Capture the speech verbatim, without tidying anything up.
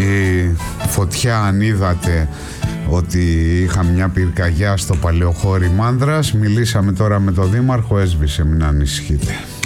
η φωτιά, αν είδατε ότι είχα μια πυρκαγιά στο Παλαιοχώρι Μάνδρας, μιλήσαμε τώρα με τον Δήμαρχο, έσβησε, μην ανησυχείτε.